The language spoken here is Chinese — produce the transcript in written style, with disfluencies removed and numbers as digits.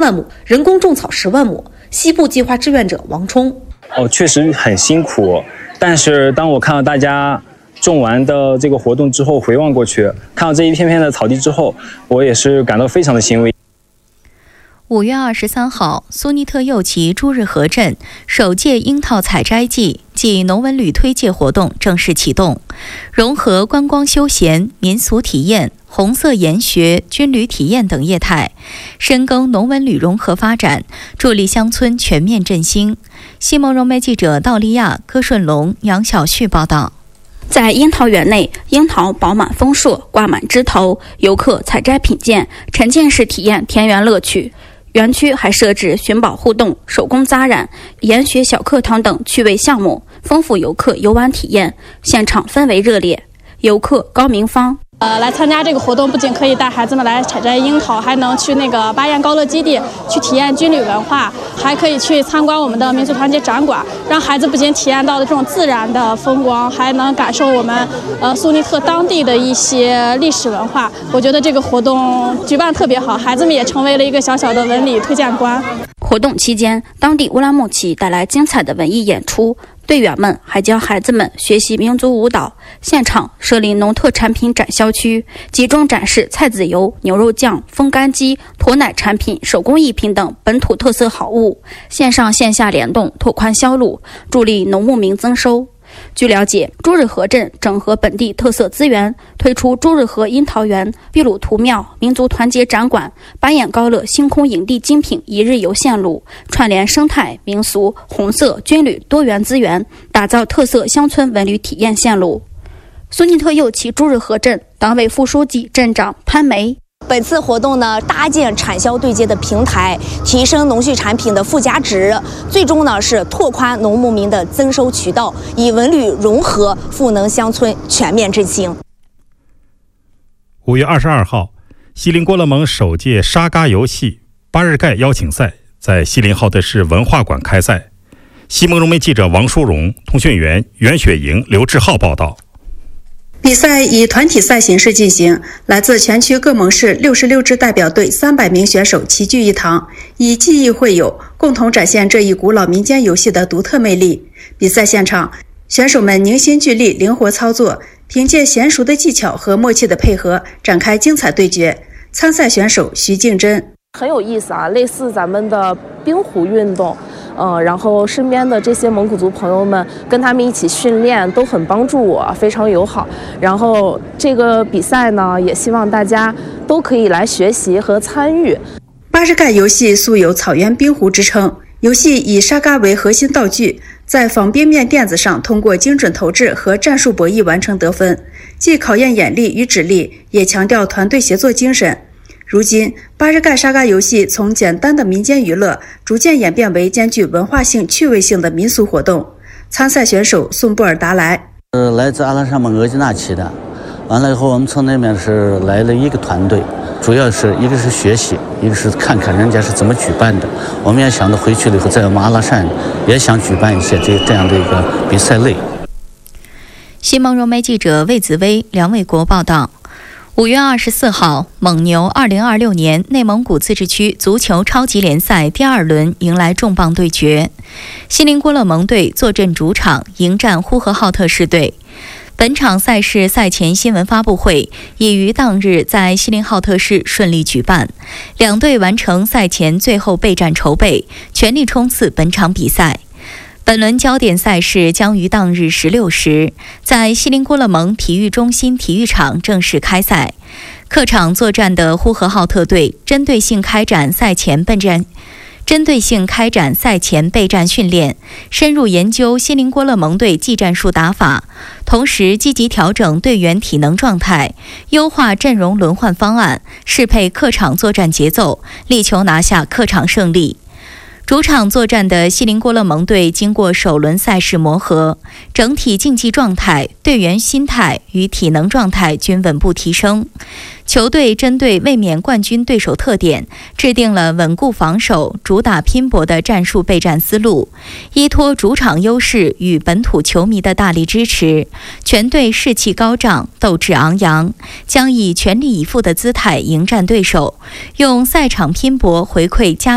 万亩，人工种草10万亩。西部计划志愿者王冲： 确实很辛苦，但是当我看到大家种完的这个活动之后，回望过去，看到这一片片的草地之后，我也是感到非常的欣慰。 5月23号，苏尼特右旗朱日和镇首届樱桃采摘季暨农文旅推介活动正式启动，融合观光休闲、民俗体验、红色研学、军旅体验等业态，深耕农文旅融合发展，助力乡村全面振兴。西蒙融媒记者道利亚、柯顺龙、杨晓旭报道。 在樱桃园内，樱桃饱满丰硕，挂满枝头，游客采摘品鉴，沉浸式体验田园乐趣。园区还设置寻宝互动、手工扎染、研学小课堂等趣味项目，丰富游客游玩体验。现场氛围热烈。游客高明芳： 来参加这个活动，不仅可以带孩子们来采摘樱桃，还能去那个巴彦高乐基地去体验军旅文化，还可以去参观我们的民族团结展馆，让孩子不仅体验到了这种自然的风光，还能感受我们苏尼特当地的一些历史文化。我觉得这个活动举办特别好，孩子们也成为了一个小小的文旅推荐官。 活动期间，当地乌拉木齐带来精彩的文艺演出，队员们还教孩子们学习民族舞蹈。现场设立农特产品展销区，集中展示菜籽油、牛肉酱、风干鸡、驼奶产品、手工艺品等本土特色好物，线上线下联动，拓宽销路，助力农牧民增收。据了解，朱日和镇整合本地特色资源，推出朱日和樱桃园、秘鲁图庙、民族团结展馆、巴彦高乐星空营地精品一日游线路，串联生态、民俗、红色、军旅多元资源，打造特色乡村文旅体验线路。苏尼特右旗朱日和镇党委副书记、镇长潘梅： 本次活动呢，搭建产销对接的平台，提升农畜产品的附加值，最终呢是拓宽农牧民的增收渠道，以文旅融合赋能乡村全面振兴。 5月22号，锡林郭勒盟首届沙嘎游戏巴日盖邀请赛在锡林浩特市文化馆开赛。西蒙融媒记者王淑荣、通讯员袁雪莹、刘志浩报道。 比赛以团体赛形式进行，来自全区各盟市66支代表队300名选手齐聚一堂，以技艺会友，共同展现这一古老民间游戏的独特魅力。比赛现场，选手们凝心聚力，灵活操作，凭借娴熟的技巧和默契的配合，展开精彩对决。参赛选手徐静珍： 很有意思啊，类似咱们的冰壶运动。然后身边的这些蒙古族朋友们跟他们一起训练，都很帮助我，非常友好。然后这个比赛呢，也希望大家都可以来学习和参与。 巴日盖游戏素有草原冰壶之称，游戏以沙嘎为核心道具，在仿冰面垫子上通过精准投掷和战术博弈完成得分，既考验眼力与指力，也强调团队协作精神。如今，巴日盖沙嘎游戏从简单的民间娱乐，逐渐演变为兼具文化性、趣味性的民俗活动。参赛选手宋布尔达莱： 来自阿拉善盟额济纳旗的，完了以后我们从那边是来了一个团队，主要是一个是学习，一个是看看人家是怎么举办的。我们也想着回去了以后，在我们阿拉善也想举办一些这样的一个比赛类。 西蒙融媒记者魏子薇、梁卫国报道。5月24号，蒙牛2026年内蒙古自治区足球超级联赛第2轮迎来重磅对决，锡林郭勒盟队坐镇主场迎战呼和浩特市队。本场赛事赛前新闻发布会已于当日在锡林浩特市顺利举办，两队完成赛前最后备战筹备，全力冲刺本场比赛。本轮焦点赛事将于当日16时在锡林郭勒盟体育中心体育场正式开赛。客场作战的呼和浩特队针对性开展赛前备战训练，深入研究锡林郭勒盟队技战术打法，同时积极调整队员体能状态，优化阵容轮换方案，适配客场作战节奏，力求拿下客场胜利。主场作战的锡林郭勒盟队经过首轮赛事磨合，整体竞技状态、队员心态与体能状态均稳步提升。球队针对卫冕冠军对手特点，制定了稳固防守、主打拼搏的战术备战思路。依托主场优势与本土球迷的大力支持，全队士气高涨、斗志昂扬，将以全力以赴的姿态迎战对手，用赛场拼搏回馈家